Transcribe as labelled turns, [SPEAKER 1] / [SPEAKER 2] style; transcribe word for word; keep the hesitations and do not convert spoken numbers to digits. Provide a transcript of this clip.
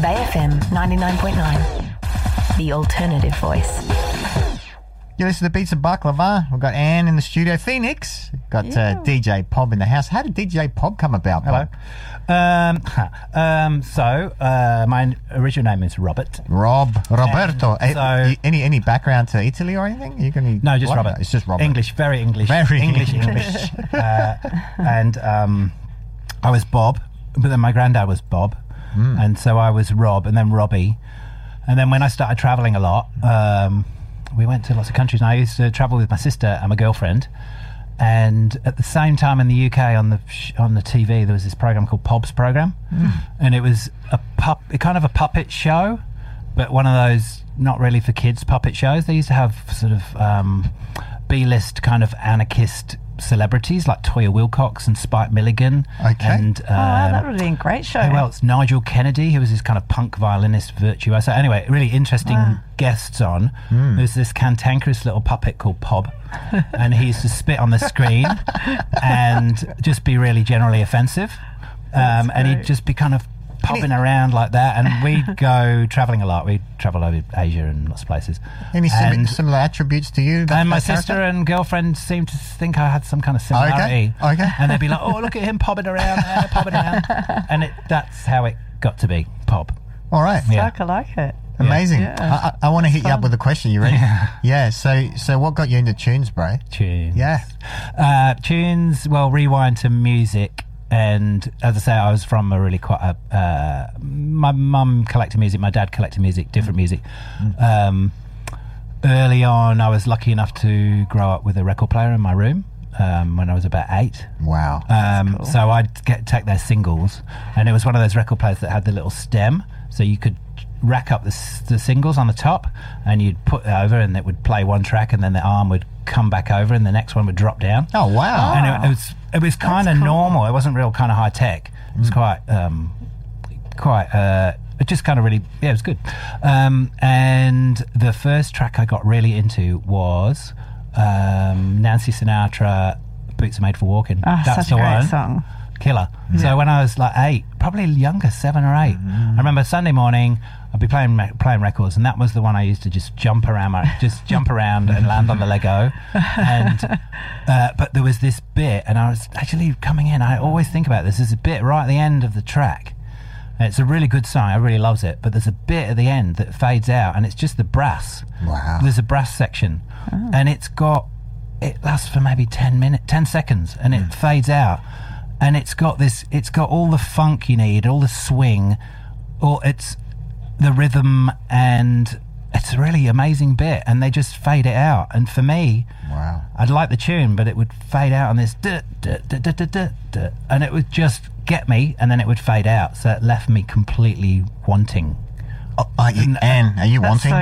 [SPEAKER 1] Bay F M ninety-nine point nine, the alternative voice.
[SPEAKER 2] You listen to Beats of Baklava. We've got Anne in the studio. Phoenix. Got
[SPEAKER 3] Yeah.
[SPEAKER 2] uh, D J Pob in the house. How did D J Pob come about,
[SPEAKER 4] Hello.
[SPEAKER 2] Bob?
[SPEAKER 4] Um, um, so, uh, my original name is Robert.
[SPEAKER 2] Rob. Roberto.
[SPEAKER 4] And
[SPEAKER 2] Eh,
[SPEAKER 4] so-
[SPEAKER 2] you- any any background to Italy or anything? You can,
[SPEAKER 4] No, just
[SPEAKER 2] what?
[SPEAKER 4] Robert.
[SPEAKER 2] It's just Robert.
[SPEAKER 4] English, very English.
[SPEAKER 2] Very
[SPEAKER 4] English,
[SPEAKER 2] English.
[SPEAKER 4] English. uh, and um, I was Bob, but then my granddad was Bob.
[SPEAKER 2] Mm.
[SPEAKER 4] And so I was Rob, and then Robbie. And then when I started travelling a lot, um, we went to lots of countries, and I used to travel with my sister and my girlfriend. And at the same time in the U K on the sh- on the T V, there was this program called Pob's Program,
[SPEAKER 2] Mm.
[SPEAKER 4] and it was a pup, kind of a puppet show, but one of those not really for kids puppet shows. They used to have sort of um, B-list kind of anarchist celebrities like Toya Wilcox and Spike Milligan.
[SPEAKER 2] Okay.
[SPEAKER 4] And
[SPEAKER 3] Oh, wow, that
[SPEAKER 4] um,
[SPEAKER 3] would be a great show.
[SPEAKER 4] who else? Nigel Kennedy, who was this kind of punk violinist virtuoso. Anyway, really interesting
[SPEAKER 3] Wow.
[SPEAKER 4] guests on.
[SPEAKER 2] Mm.
[SPEAKER 4] There's this cantankerous little puppet called Pob, and he used to spit on the screen and just be really generally offensive. Um, and he'd
[SPEAKER 3] great.
[SPEAKER 4] just be kind of popping around like that, and we'd go travelling a lot. We'd travel over Asia and lots of places.
[SPEAKER 2] Any sim-
[SPEAKER 4] And-
[SPEAKER 2] similar attributes to you? that-
[SPEAKER 4] and my
[SPEAKER 2] that character?
[SPEAKER 4] sister and girlfriend seemed to think I had some kind of similarity.
[SPEAKER 2] Okay, okay.
[SPEAKER 4] And they'd be like, "Oh, look at him popping around there, popping around," and it, that's how it got to be Pop.
[SPEAKER 2] All right.
[SPEAKER 4] Yeah.
[SPEAKER 3] Like, I like it.
[SPEAKER 2] Amazing.
[SPEAKER 3] Yeah.
[SPEAKER 2] I, I, I want to hit you up
[SPEAKER 3] Fun.
[SPEAKER 2] with a question. You ready?
[SPEAKER 4] Yeah.
[SPEAKER 2] Yeah. So, so what got you into tunes, bro?
[SPEAKER 4] Tunes.
[SPEAKER 2] Yeah.
[SPEAKER 4] Uh, tunes. Well, rewind to music. And as I say, I was from a really quite a. Uh, my mum collected music, my dad collected music, different music. Um, early on, I was lucky enough to grow up with a record player in my room um, when I was about eight.
[SPEAKER 2] Wow.
[SPEAKER 4] Um,
[SPEAKER 3] cool.
[SPEAKER 4] So I'd get take their singles, and it was one of those record players that had the little stem, so you could rack up the, s- the singles on the top, and you'd put it over, and it would play one track, and then the arm would come back over, and the next one would drop down.
[SPEAKER 2] Oh, wow.
[SPEAKER 4] And it, it was it was kind of
[SPEAKER 3] cool.
[SPEAKER 4] normal. It wasn't real kind of high tech. It was quite um, quite. Uh, it just kind of really yeah, it was good. Um, and the first track I got really into was um, Nancy Sinatra, "Boots Are Made for Walking."
[SPEAKER 3] Oh,
[SPEAKER 4] That's
[SPEAKER 3] such a
[SPEAKER 4] the
[SPEAKER 3] great
[SPEAKER 4] one.
[SPEAKER 3] song.
[SPEAKER 4] Killer. So when I was like eight, probably younger, seven or eight, I remember Sunday morning I'd be playing re- playing records, and that was the one I used to just jump around, my, just jump around and land on the Lego. And uh, but there was this bit, and I was actually coming in. I always think about this. There's a bit right at the end of the track. And it's a really good song. I really loves it. But there's a bit at the end that fades out, and it's just the brass.
[SPEAKER 2] Wow.
[SPEAKER 4] There's a brass section, and it's got it lasts for maybe ten minutes, ten seconds, and it fades out. And it's got this. It's got all the funk you need, all the swing, all it's the rhythm, and it's a really amazing bit. And they just fade it out. And for me,
[SPEAKER 2] Wow.
[SPEAKER 4] I'd like the tune, but it would fade out on this, duh, duh, duh, duh, duh, duh, duh, and it would just get me, and then it would fade out. So it left me completely wanting.
[SPEAKER 2] Oh, are you, Anne, are you
[SPEAKER 3] That's
[SPEAKER 2] wanting?
[SPEAKER 3] so